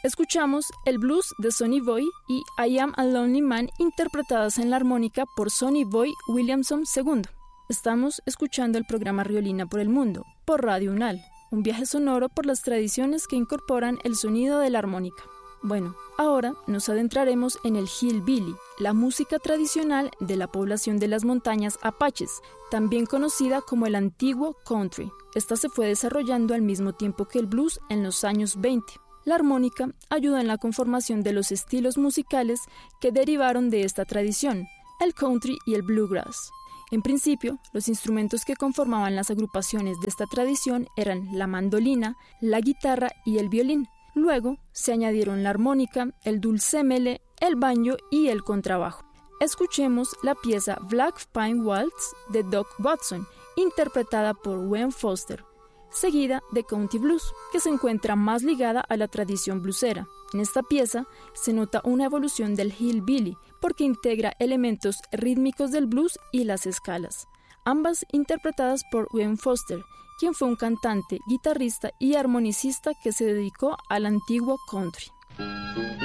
Escuchamos el blues de Sonny Boy y I Am a Lonely Man interpretadas en la armónica por Sonny Boy Williamson II. Estamos escuchando el programa Riolina por el Mundo, por Radio UNAL, un viaje sonoro por las tradiciones que incorporan el sonido de la armónica. Bueno, ahora nos adentraremos en el hillbilly, la música tradicional de la población de las montañas Apaches, también conocida como el antiguo country. Esta se fue desarrollando al mismo tiempo que el blues en los años 20. La armónica ayudó en la conformación de los estilos musicales que derivaron de esta tradición, el country y el bluegrass. En principio, los instrumentos que conformaban las agrupaciones de esta tradición eran la mandolina, la guitarra y el violín. Luego se añadieron la armónica, el dulcémele, el banjo y el contrabajo. Escuchemos la pieza Black Pine Waltz de Doc Watson, interpretada por Wayne Foster, seguida de Country Blues, que se encuentra más ligada a la tradición bluesera. En esta pieza se nota una evolución del hillbilly, porque integra elementos rítmicos del blues y las escalas, ambas interpretadas por Wayne Foster, quien fue un cantante, guitarrista y armonicista que se dedicó al antiguo country.